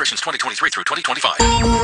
restrictions 2023 through 2025.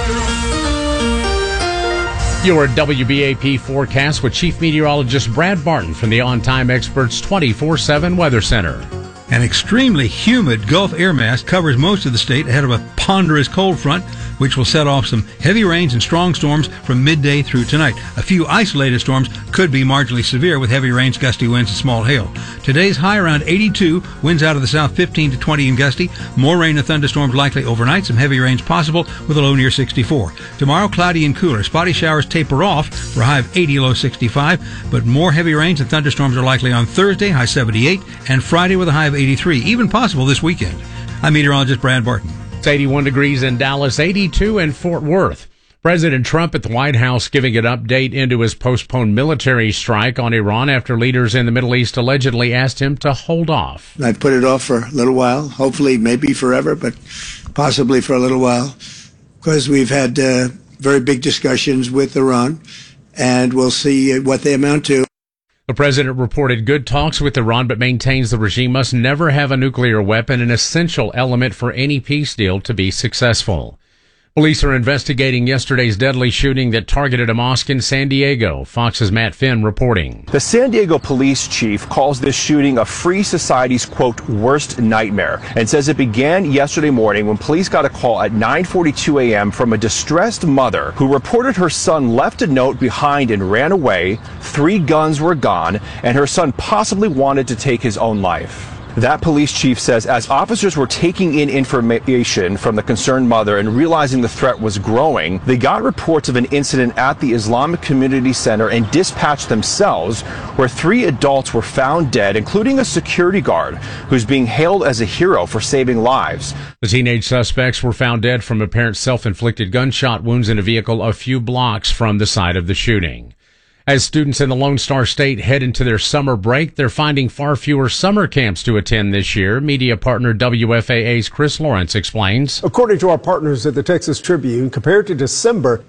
Your WBAP forecast with Chief Meteorologist Brad Barton from the On Time Experts 24/7 Weather Center. An extremely humid Gulf air mass covers most of the state ahead of a ponderous cold front, which will set off some heavy rains and strong storms from midday through tonight. A few isolated storms could be marginally severe with heavy rains, gusty winds, and small hail. Today's high around 82, winds out of the south 15 to 20 and gusty. More rain and thunderstorms likely overnight, some heavy rains possible with a low near 64. Tomorrow, cloudy and cooler. Spotty showers taper off for a high of 80, low 65, but more heavy rains and thunderstorms are likely on Thursday, high 78, and Friday with a high of 83, even possible this weekend. I'm meteorologist Brad Barton. It's 81 degrees in Dallas, 82 in Fort Worth. President Trump at the White House giving an update into his postponed military strike on Iran after leaders in the Middle East allegedly asked him to hold off. I put it off for a little while, hopefully maybe forever, but possibly for a little while, because we've had very big discussions with Iran, and we'll see what they amount to. The president reported good talks with Iran, but maintains the regime must never have a nuclear weapon, an essential element for any peace deal to be successful. Police are investigating yesterday's deadly shooting that targeted a mosque in San Diego. Fox's Matt Finn reporting. The San Diego police chief calls this shooting a free society's, quote, worst nightmare, and says it began yesterday morning when police got a call at 9:42 a.m. from a distressed mother who reported her son left a note behind and ran away. 3 guns were gone, and her son possibly wanted to take his own life. That police chief says as officers were taking in information from the concerned mother and realizing the threat was growing, they got reports of an incident at the Islamic Community Center and dispatched themselves, where 3 adults were found dead, including a security guard who's being hailed as a hero for saving lives. The teenage suspects were found dead from apparent self-inflicted gunshot wounds in a vehicle a few blocks from the site of the shooting. As students in the Lone Star State head into their summer break, they're finding far fewer summer camps to attend this year. Media partner WFAA's Chris Lawrence explains. According to our partners at the Texas Tribune, compared to December,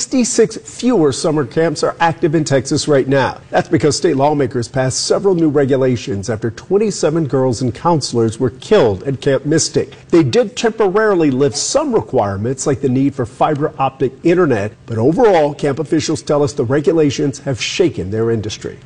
66 fewer summer camps are active in Texas right now. That's because state lawmakers passed several new regulations after 27 girls and counselors were killed at Camp Mystic. They did temporarily lift some requirements, like the need for fiber optic internet, but overall, camp officials tell us the regulations have shaken their industry.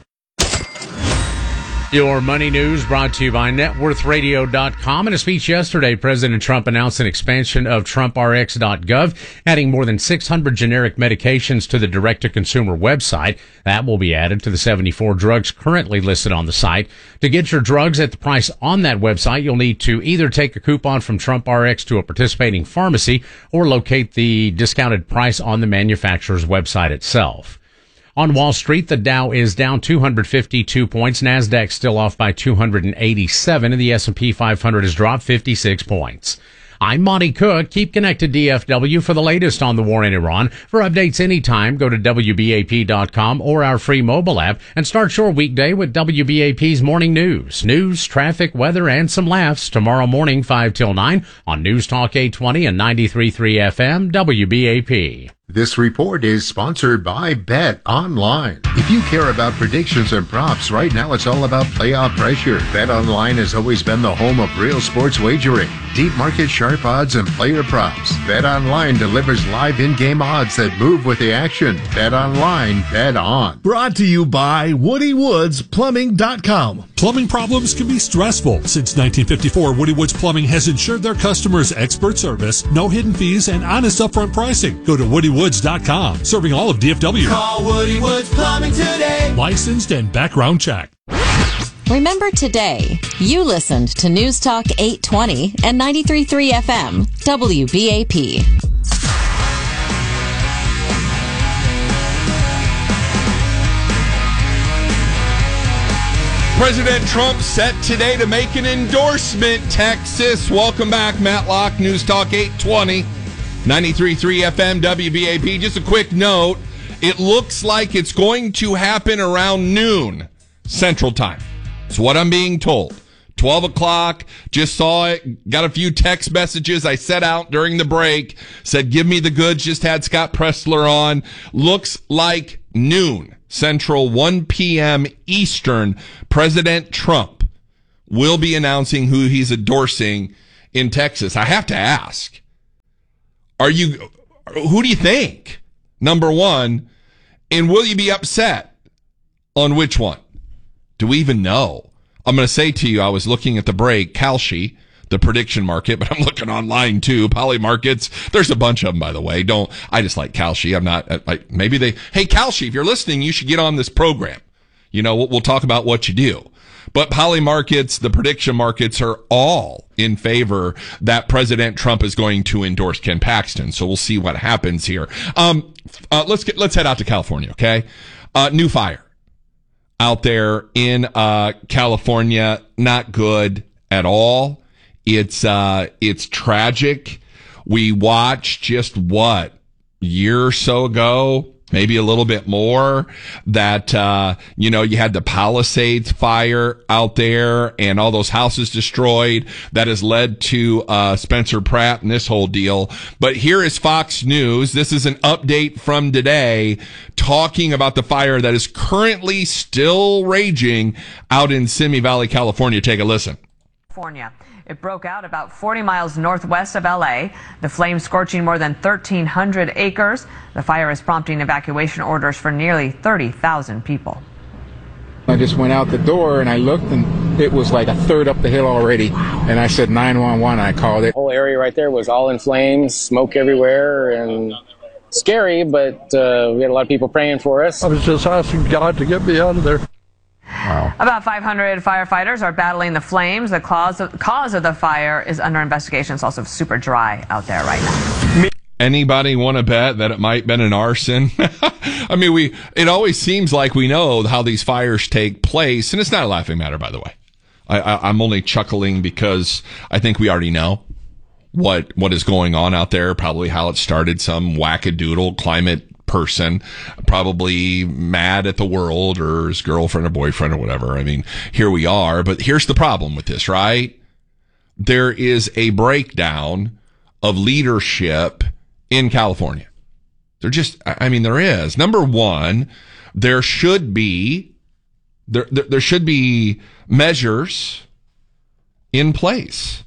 Your money news brought to you by NetWorthRadio.com. In a speech yesterday, President Trump announced an expansion of TrumpRx.gov, adding more than 600 generic medications to the direct-to-consumer website. That will be added to the 74 drugs currently listed on the site. To get your drugs at the price on that website, you'll need to either take a coupon from TrumpRx to a participating pharmacy or locate the discounted price on the manufacturer's website itself. On Wall Street, the Dow is down 252 points. NASDAQ still off by 287, and the S&P 500 has dropped 56 points. I'm Monty Cook. Keep connected DFW for the latest on the war in Iran. For updates anytime, go to WBAP.com or our free mobile app and start your weekday with WBAP's morning news. News, traffic, weather, and some laughs tomorrow morning 5 till 9 on News Talk 820 and 93.3 FM WBAP. This report is sponsored by Bet Online. If you care about predictions and props, right now it's all about playoff pressure. Bet Online has always been the home of real sports wagering, deep market sharp odds, and player props. Bet Online delivers live in-game odds that move with the action. Bet Online, bet on. Brought to you by WoodyWoodsPlumbing.com. Plumbing problems can be stressful. Since 1954, Woody Woods Plumbing has ensured their customers expert service, no hidden fees, and honest upfront pricing. Go to WoodyWoods.com, serving all of DFW. Call Woody Woods Plumbing today. Licensed and background check. Remember today, you listened to News Talk 820 and 93.3 FM, WBAP. President Trump set today to make an endorsement. Texas. Welcome back, Matlock. News Talk 820, 93.3 FM, WBAP. Just a quick note. It looks like it's going to happen around noon Central Time. It's what I'm being told. 12 o'clock, just saw it, got a few text messages I set out during the break, said give me the goods, just had Scott Pressler on. Looks like noon Central, 1 p.m. Eastern, President Trump will be announcing who he's endorsing in Texas. I have to ask, who do you think? Number one, and will you be upset on which one? Do we even know? I'm going to say to you, I was looking at the break, Kalshi, the prediction market, but I'm looking online too. Poly markets. There's a bunch of them, by the way. I just like Kalshi. I'm not, hey, Kalshi, if you're listening, you should get on this program. We'll talk about what you do. But poly markets, the prediction markets are all in favor that President Trump is going to endorse Ken Paxton. So we'll see what happens here. Let's head out to California. Okay. New fire out there in, California. Not good at all. It's tragic. We watched just year or so ago, maybe a little bit more, that, you had the Palisades fire out there and all those houses destroyed. That has led to, Spencer Pratt and this whole deal. But here is Fox News. This is an update from today talking about the fire that is currently still raging out in Simi Valley, California. Take a listen. California. It broke out about 40 miles northwest of L.A., the flames scorching more than 1,300 acres. The fire is prompting evacuation orders for nearly 30,000 people. I just went out the door and I looked and it was like a third up the hill already. And I said 911, I called it. The whole area right there was all in flames, smoke everywhere, and scary, but we had a lot of people praying for us. I was just asking God to get me out of there. Wow. About 500 firefighters are battling the flames. The cause of the fire is under investigation. It's also super dry out there right now. Anybody want to bet that it might have been an arson? I mean, it always seems like we know how these fires take place, and it's not a laughing matter, by the way. I'm only chuckling because I think we already know what is going on out there, probably how it started. Some wackadoodle climate person, probably mad at the world or his girlfriend or boyfriend or whatever. I mean, here we are. But here's the problem with this, right? There is a breakdown of leadership in California. There is. Number one, there should be measures in place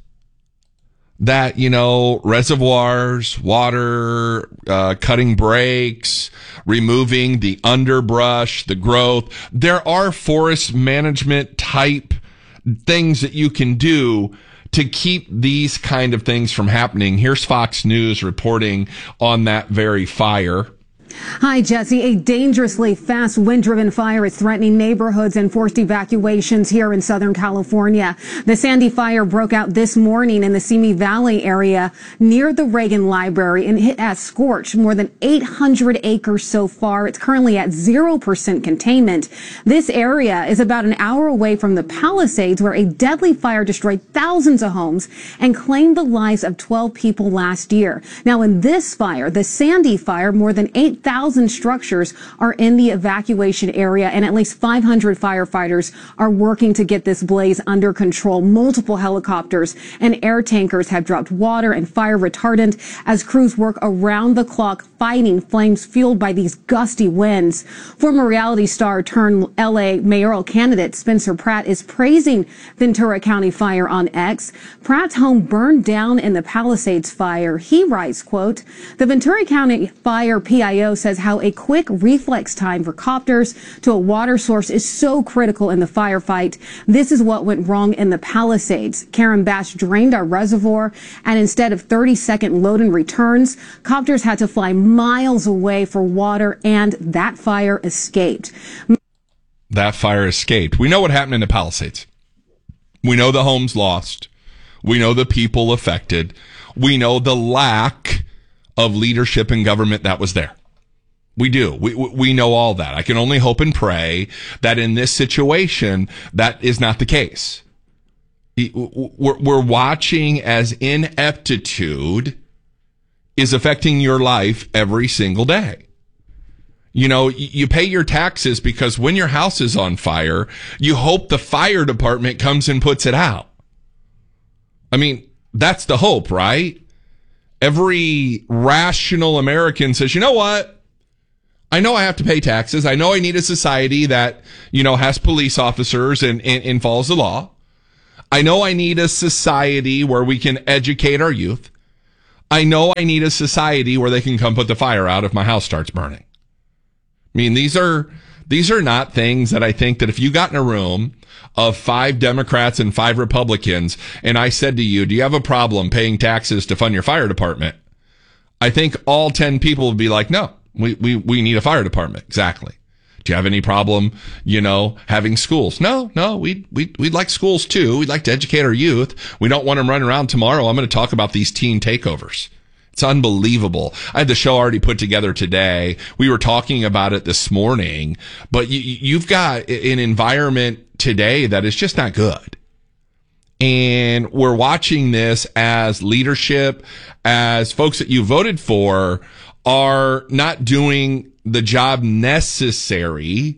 that, reservoirs, water, cutting breaks, removing the underbrush, the growth. There are forest management type things that you can do to keep these kind of things from happening. Here's Fox News reporting on that very fire. Hi, Jesse. A dangerously fast wind-driven fire is threatening neighborhoods and forced evacuations here in Southern California. The Sandy fire broke out this morning in the Simi Valley area near the Reagan Library, and it has scorched more than 800 acres so far. It's currently at 0% containment. This area is about an hour away from the Palisades, where a deadly fire destroyed thousands of homes and claimed the lives of 12 people last year. Now, in this fire, the Sandy fire, more than 8,000 structures are in the evacuation area, and at least 500 firefighters are working to get this blaze under control. Multiple helicopters and air tankers have dropped water and fire retardant as crews work around the clock fighting flames fueled by these gusty winds. Former reality star turned LA mayoral candidate Spencer Pratt is praising Ventura County fire on X. Pratt's home burned down in the Palisades fire. He writes, quote, "The Ventura County Fire PIO says how a quick reflex time for copters to a water source is so critical in the firefight. This is what went wrong in the Palisades. Karen Bash drained our reservoir, and instead of 30-second load and returns, copters had to fly miles away for water, and that fire escaped." That fire escaped. We know what happened in the Palisades. We know the homes lost. We know the people affected. We know the lack of leadership and government that was there. We do. We know all that. I can only hope and pray that in this situation, that is not the case. We're watching as ineptitude is affecting your life every single day. You pay your taxes because when your house is on fire, you hope the fire department comes and puts it out. I mean, that's the hope, right? Every rational American says, you know what? I know I have to pay taxes. I know I need a society that, has police officers and follows the law. I know I need a society where we can educate our youth. I know I need a society where they can come put the fire out if my house starts burning. I mean, these are not things that I think that if you got in a room of 5 Democrats and 5 Republicans, and I said to you, do you have a problem paying taxes to fund your fire department? I think all 10 people would be like, no, we need a fire department. Exactly. Do you have any problem, having schools? No, we'd like schools too. We'd like to educate our youth. We don't want them running around tomorrow. I'm going to talk about these teen takeovers. It's unbelievable. I had the show already put together today. We were talking about it this morning, but you've got an environment today that is just not good. And we're watching this as leadership, as folks that you voted for are not doing the job necessary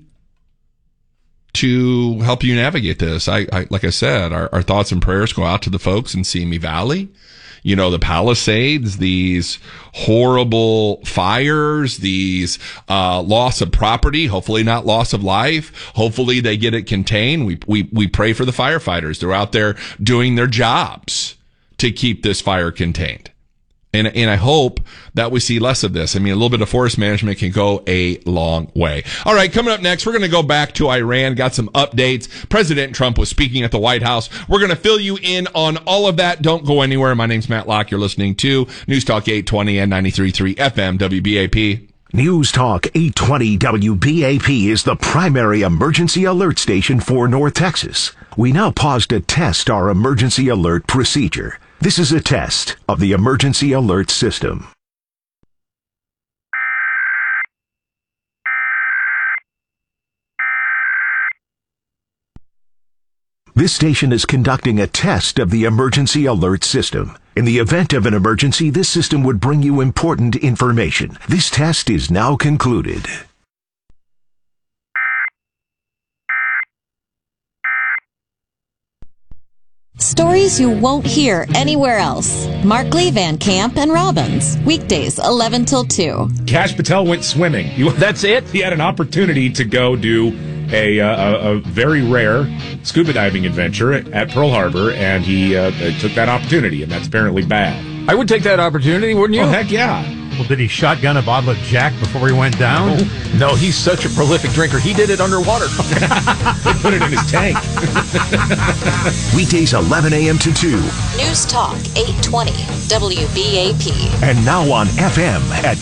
to help you navigate this. I like I said, our thoughts and prayers go out to the folks in Simi Valley. The Palisades, these horrible fires, these loss of property, hopefully not loss of life. Hopefully they get it contained. We pray for the firefighters. They're out there doing their jobs to keep this fire contained. And I hope that we see less of this. I mean, a little bit of forest management can go a long way. All right, coming up next, we're going to go back to Iran, got some updates. President Trump was speaking at the White House. We're going to fill you in on all of that. Don't go anywhere. My name's Matt Locke. You're listening to News Talk 820 and 93.3 FM WBAP. News Talk 820 WBAP is the primary emergency alert station for North Texas. We now pause to test our emergency alert procedure. This is a test of the emergency alert system. This station is conducting a test of the emergency alert system. In the event of an emergency, this system would bring you important information. This test is now concluded. Stories you won't hear anywhere else. Markley, Van Camp, and Robbins. Weekdays, 11 till 2. Kash Patel went swimming. That's it? He had an opportunity to go do a very rare scuba diving adventure at Pearl Harbor, and he took that opportunity, and that's apparently bad. I would take that opportunity, wouldn't you? Oh, heck yeah. Well, did he shotgun a bottle of Jack before he went down? No, he's such a prolific drinker. He did it underwater. They put it in his tank. Weekdays 11 a.m. to 2. News Talk 820 WBAP. And now on FM at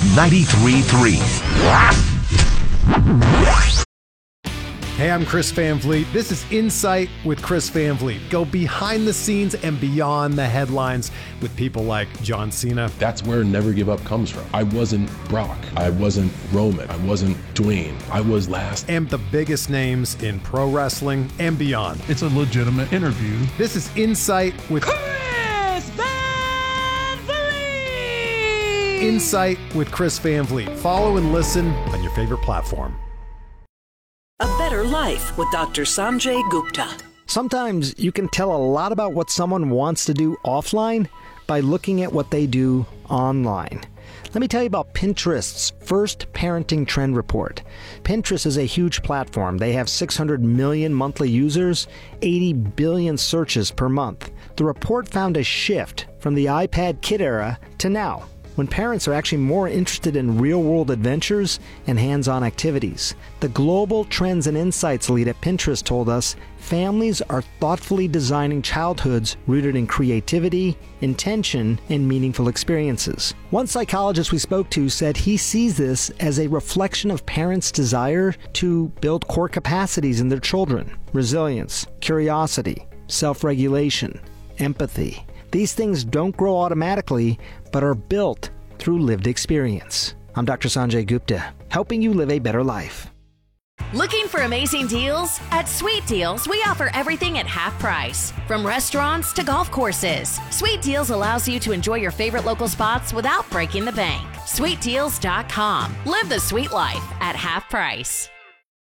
93.3. Hey, I'm Chris Van Vliet. This is Insight with Chris Van Vliet. Go behind the scenes and beyond the headlines with people like John Cena. That's where Never Give Up comes from. I wasn't Brock. I wasn't Roman. I wasn't Dwayne. I was last. And the biggest names in pro wrestling and beyond. It's a legitimate interview. This is Insight with Chris Van Vliet. Insight with Chris Van Vliet. Follow and listen on your favorite platform. A Better Life with Dr. Sanjay Gupta. Sometimes you can tell a lot about what someone wants to do offline by looking at what they do online. Let me tell you about Pinterest's first parenting trend report. Pinterest is a huge platform. They have 600 million monthly users, 80 billion searches per month. The report found a shift from the iPad kid era to now, when parents are actually more interested in real-world adventures and hands-on activities. The Global Trends and Insights lead at Pinterest told us families are thoughtfully designing childhoods rooted in creativity, intention, and meaningful experiences. One psychologist we spoke to said he sees this as a reflection of parents' desire to build core capacities in their children: resilience, curiosity, self-regulation, empathy. These things don't grow automatically, but are built through lived experience. I'm Dr. Sanjay Gupta, helping you live a better life. Looking for amazing deals? At Sweet Deals, we offer everything at half price. From restaurants to golf courses, Sweet Deals allows you to enjoy your favorite local spots without breaking the bank. SweetDeals.com. Live the sweet life at half price.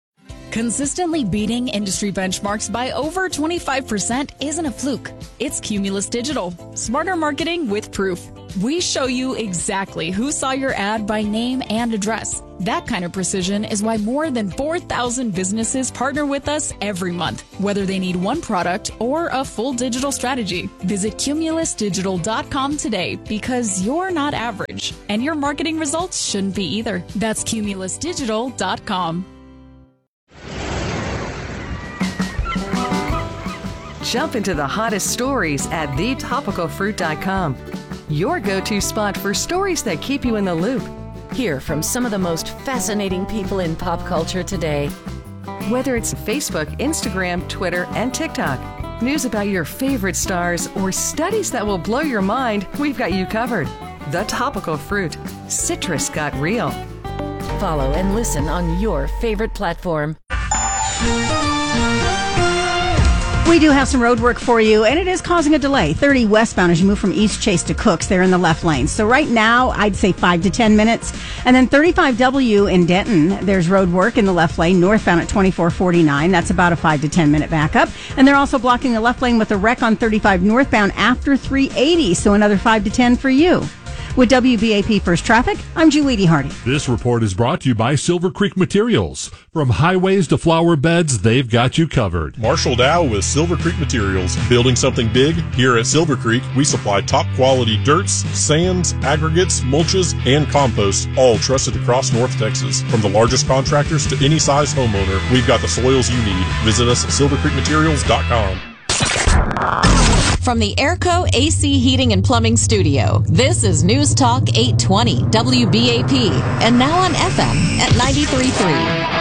Consistently beating industry benchmarks by over 25% isn't a fluke. It's Cumulus Digital. Smarter marketing with proof. We show you exactly who saw your ad by name and address. That kind of precision is why more than 4,000 businesses partner with us every month, whether they need one product or a full digital strategy. Visit cumulusdigital.com today because you're not average, and your marketing results shouldn't be either. That's cumulusdigital.com. Jump into the hottest stories at thetopicalfruit.com. Your go-to spot for stories that keep you in the loop. Hear from some of the most fascinating people in pop culture today. Whether it's Facebook, Instagram, Twitter, and TikTok, news about your favorite stars, or studies that will blow your mind, we've got you covered. The Topical Fruit. Citrus got real. Follow and listen on your favorite platform. We do have some road work for you, and it is causing a delay. 30 westbound as you move from East Chase to Cooks. They're in the left lane. So right now, I'd say 5 to 10 minutes. And then 35W in Denton, there's road work in the left lane, northbound at 2449. That's about a 5 to 10 minute backup. And they're also blocking the left lane with a wreck on 35 northbound after 380. So another 5 to 10 for you. With WBAP First Traffic, I'm Julie Hardy. This report is brought to you by Silver Creek Materials. From highways to flower beds, they've got you covered. Marshall Dow with Silver Creek Materials. Building something big? Here at Silver Creek, we supply top quality dirts, sands, aggregates, mulches, and compost, all trusted across North Texas. From the largest contractors to any size homeowner, we've got the soils you need. Visit us at silvercreekmaterials.com. From the Airco AC Heating and Plumbing Studio, this is News Talk 820 WBAP, and now on FM at 93.3.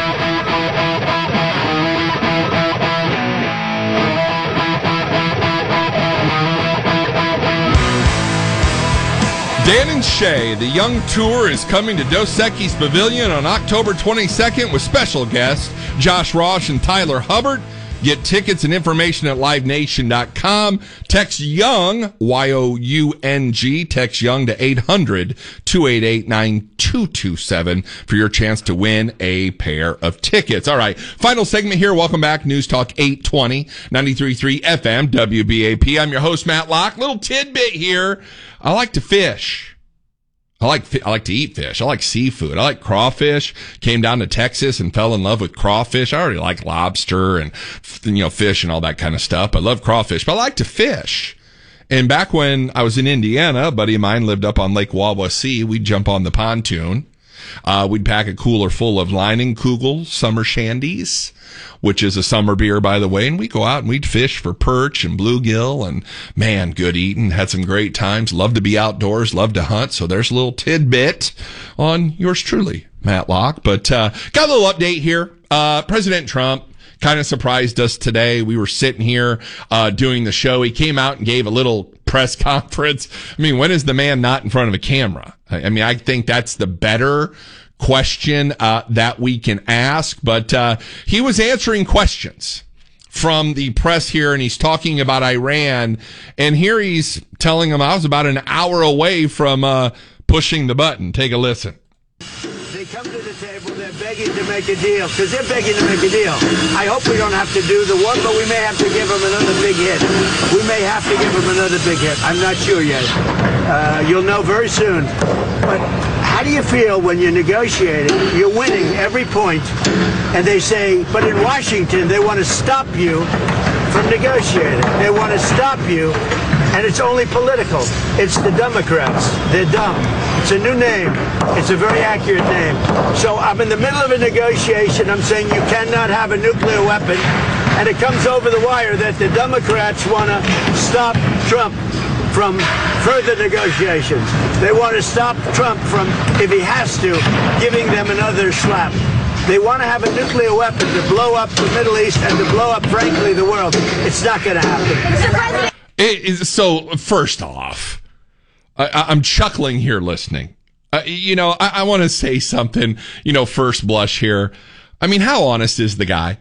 Dan and Shay, the Young Tour is coming to Dos Equis Pavilion on October 22nd with special guests Josh Rosh and Tyler Hubbard. Get tickets and information at livenation.com. Text YOUNG, Y-O-U-N-G, text YOUNG to 800-288-9227 for your chance to win a pair of tickets. All right, final segment here. Welcome back. News Talk 820, 93.3 FM, WBAP. I'm your host, Matt Locke. Little tidbit here. I like to fish. I like to eat fish. I like seafood. I like crawfish. Came down to Texas and fell in love with crawfish. I already like lobster and, fish and all that kind of stuff. I love crawfish, but I like to fish. And back when I was in Indiana, a buddy of mine lived up on Lake Wawasee. We'd jump on the pontoon. We'd pack a cooler full of Leinenkugel summer shandies, which is a summer beer, by the way, and we'd go out and we'd fish for perch and bluegill, and man, good eating. Had some great times. Love to be outdoors, love to hunt. So there's a little tidbit on yours truly, Matt Locke. But got a little update here. President Trump kind of surprised us today. We were sitting here doing the show. He came out and gave a little press conference. I mean, when is the man not in front of a camera? I mean, I think that's the better question that we can ask. But he was answering questions from the press here, and he's talking about Iran. And here he's telling them I was about an hour away from pushing the button. Take a listen. They come to the table, they're begging to make a deal, because they're begging to make a deal. I hope we don't have to do the one, but we may have to give them another big hit. We may have to give them another big hit. I'm not sure yet. You'll know very soon. But how do you feel when you're negotiating? You're winning every point, and they say, but in Washington, they want to stop you from negotiating. They want to stop you, and it's only political. It's the Democrats. They're dumb. It's a new name. It's a very accurate name. So I'm in the middle of a negotiation. I'm saying you cannot have a nuclear weapon, and it comes over the wire that the Democrats want to stop Trump from further negotiations. They want to stop Trump from, if he has to, giving them another slap. They want to have a nuclear weapon to blow up the Middle East and to blow up, frankly, the world. It's not going to happen. So, first off, I'm chuckling here listening. I want to say something, first blush here. I mean, how honest is the guy?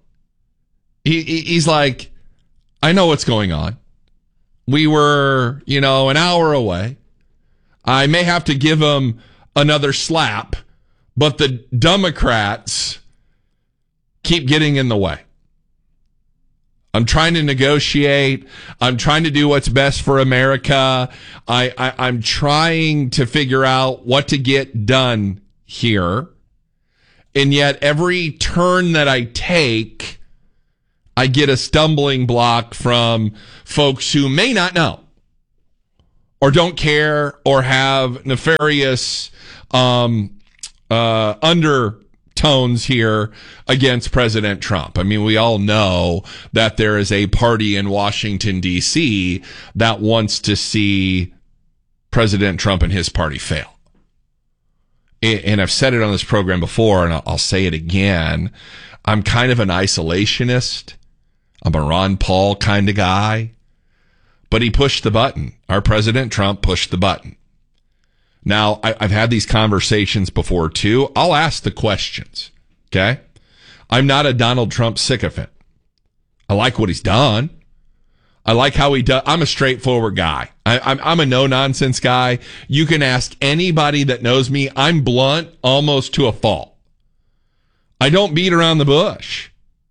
He's like, I know what's going on. We were, an hour away. I may have to give him another slap, but the Democrats keep getting in the way. I'm trying to negotiate. I'm trying to do what's best for America. I'm trying to figure out what to get done here. And yet every turn that I take, I get a stumbling block from folks who may not know or don't care or have nefarious undertones here against President Trump. I mean, we all know that there is a party in Washington, D.C. that wants to see President Trump and his party fail. And I've said it on this program before, and I'll say it again. I'm kind of an isolationist. I'm a Ron Paul kind of guy. But he pushed the button. Our President Trump pushed the button. Now, I've had these conversations before, too. I'll ask the questions, okay? I'm not a Donald Trump sycophant. I like what he's done. I like how he does. I'm a straightforward guy. I'm a no-nonsense guy. You can ask anybody that knows me. I'm blunt almost to a fault. I don't beat around the bush.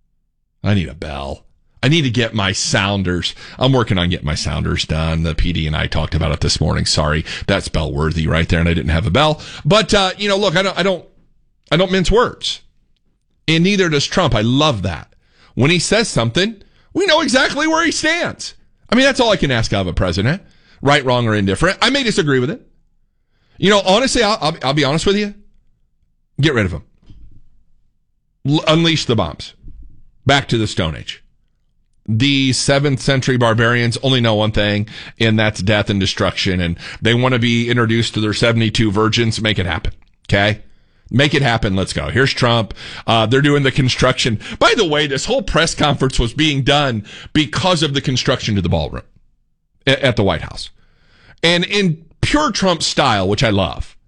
I need a bell. I need to get my sounders. I'm working on getting my sounders done. The PD and I talked about it this morning. Sorry, that's bell worthy right there, and I didn't have a bell. But look, I don't mince words, and neither does Trump. I love that. When he says something, we know exactly where he stands. I mean, that's all I can ask of a president, right, wrong, or indifferent. I may disagree with it. Honestly, I'll be honest with you. Get rid of him. Unleash the bombs. Back to the Stone Age. The 7th century barbarians only know one thing, and that's death and destruction. And they want to be introduced to their 72 virgins. Make it happen. Okay? Make it happen. Let's go. Here's Trump. They're doing the construction. By the way, this whole press conference was being done because of the construction to the ballroom at the White House. And in pure Trump style, which I love,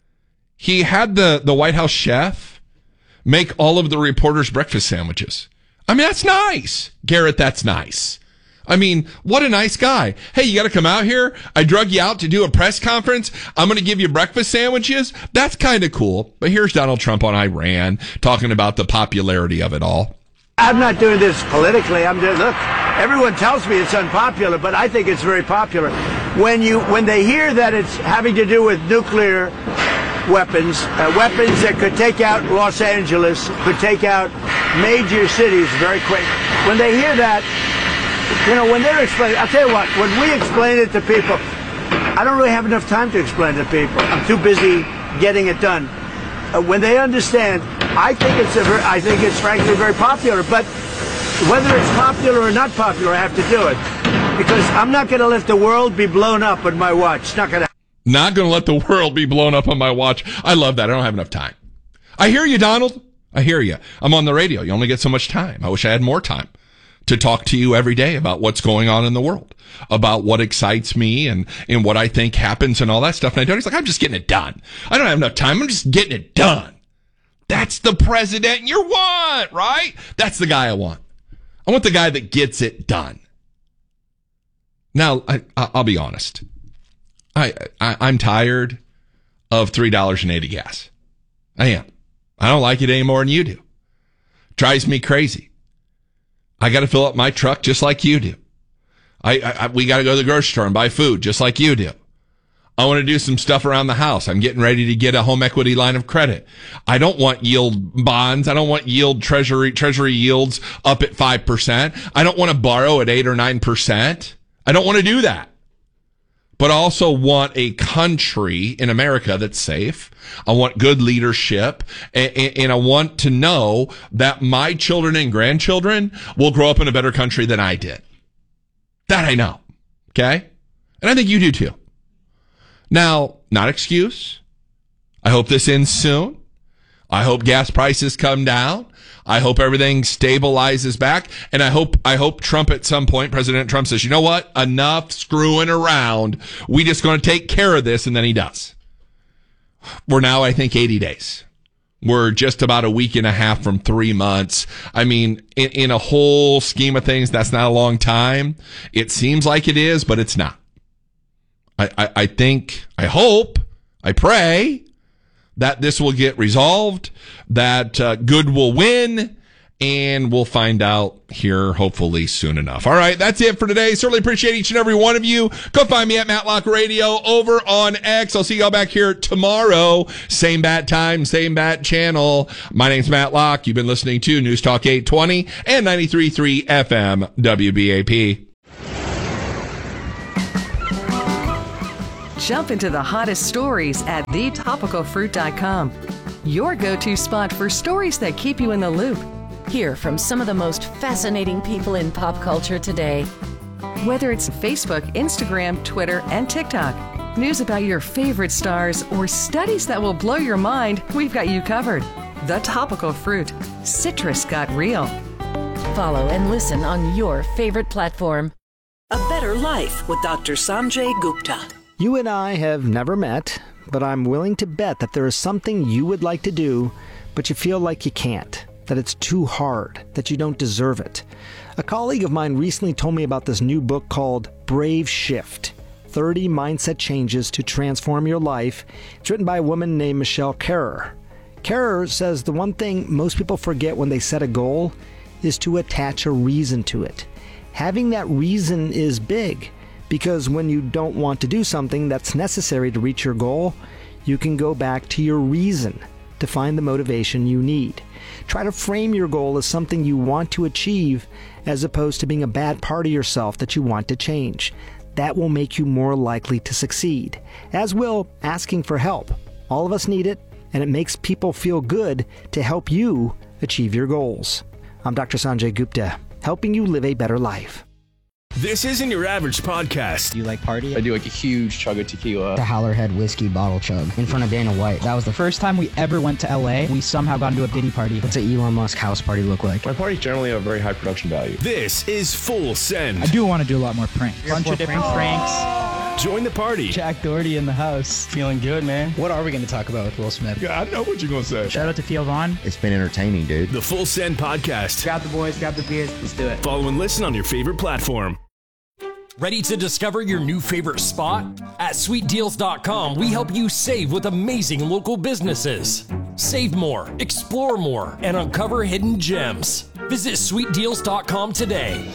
he had the White House chef make all of the reporters breakfast sandwiches. I mean, that's nice. Garrett, that's nice. I mean, what a nice guy. Hey, you got to come out here. I drug you out to do a press conference. I'm going to give you breakfast sandwiches. That's kind of cool. But here's Donald Trump on Iran talking about the popularity of it all. I'm not doing this politically. Look, everyone tells me it's unpopular, but I think it's very popular. When they hear that it's having to do with nuclear weapons that could take out Los Angeles, could take out major cities very quick. When they hear that, when they're explaining, I'll tell you what, when we explain it to people, I don't really have enough time to explain it to people. I'm too busy getting it done. When they understand, I think it's frankly very popular, but whether it's popular or not popular, I have to do it. Because I'm not going to let the world be blown up on my watch. It's not going to. Not going to let the world be blown up on my watch. I love that. I don't have enough time. I hear you, Donald. I hear you. I'm on the radio. You only get so much time. I wish I had more time to talk to you every day about what's going on in the world, about what excites me and what I think happens and all that stuff. And I don't. He's like, I'm just getting it done. I don't have enough time. I'm just getting it done. That's the president you want, right? That's the guy I want. I want the guy that gets it done. Now, I'll be honest. I'm tired of $3.80 gas. I am. I don't like it any more than you do. Drives me crazy. I got to fill up my truck just like you do. We got to go to the grocery store and buy food just like you do. I want to do some stuff around the house. I'm getting ready to get a home equity line of credit. I don't want yield bonds. I don't want yield treasury yields up at 5%. I don't want to borrow at 8 or 9%. I don't want to do that. But I also want a country in America that's safe. I want good leadership. And I want to know that my children and grandchildren will grow up in a better country than I did. That I know. Okay? And I think you do too. Now, not excuse. I hope this ends soon. I hope gas prices come down. I hope everything stabilizes back. And I hope Trump at some point, President Trump says, you know what? Enough screwing around. We just going to take care of this. And then he does. We're now, I think, 80 days. We're just about a week and a half from 3 months. I mean, in a whole scheme of things, that's not a long time. It seems like it is, but it's not. I think, I hope, I pray that this will get resolved, that good will win, and we'll find out here hopefully soon enough. All right, that's it for today. Certainly appreciate each and every one of you. Go find me at Matlock Radio over on X. I'll see y'all back here tomorrow. Same bat time, same bat channel. My name's Matlock. You've been listening to News Talk 820 and 93.3 FM WBAP. Jump into the hottest stories at thetopicalfruit.com. Your go-to spot for stories that keep you in the loop. Hear from some of the most fascinating people in pop culture today. Whether it's Facebook, Instagram, Twitter, and TikTok, news about your favorite stars, or studies that will blow your mind, we've got you covered. The Topical Fruit. Citrus got real. Follow and listen on your favorite platform. A Better Life with Dr. Sanjay Gupta. You and I have never met, but I'm willing to bet that there is something you would like to do, but you feel like you can't. That it's too hard, that you don't deserve it. A colleague of mine recently told me about this new book called Brave Shift, 30 Mindset Changes to Transform Your Life. It's written by a woman named Michelle Kerrer. Kerrer says the one thing most people forget when they set a goal is to attach a reason to it. Having that reason is big, because when you don't want to do something that's necessary to reach your goal, you can go back to your reason to find the motivation you need. Try to frame your goal as something you want to achieve as opposed to being a bad part of yourself that you want to change. That will make you more likely to succeed, as will asking for help. All of us need it, and it makes people feel good to help you achieve your goals. I'm Dr. Sanjay Gupta, helping you live a better life. This isn't your average podcast. Do you like party? I do like a huge chug of tequila. The Howlerhead whiskey bottle chug in front of Dana White. That was the first time we ever went to LA. We somehow got into a Diddy party. What's an Elon Musk house party look like? My parties generally have very high production value. This is Full Send. I do want to do a lot more pranks. A bunch of different pranks. Join the party. Jack Doherty in the house. Feeling good, man. What are we going to talk about with Will Smith? Yeah, I know what you're going to say. Shout out to Theo Vaughn. It's been entertaining, dude. The Full Send podcast. Grab the boys, grab the beers. Let's do it. Follow and listen on your favorite platform. Ready to discover your new favorite spot? At sweetdeals.com, we help you save with amazing local businesses. Save more, explore more, and uncover hidden gems. Visit sweetdeals.com today.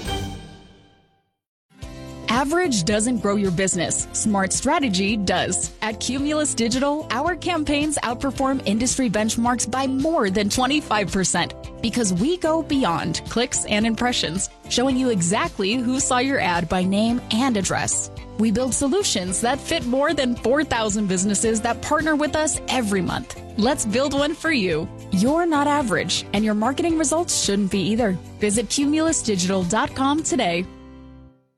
Average doesn't grow your business. Smart strategy does. At Cumulus Digital, our campaigns outperform industry benchmarks by more than 25% because we go beyond clicks and impressions, showing you exactly who saw your ad by name and address. We build solutions that fit more than 4,000 businesses that partner with us every month. Let's build one for you. You're not average, and your marketing results shouldn't be either. Visit cumulusdigital.com today.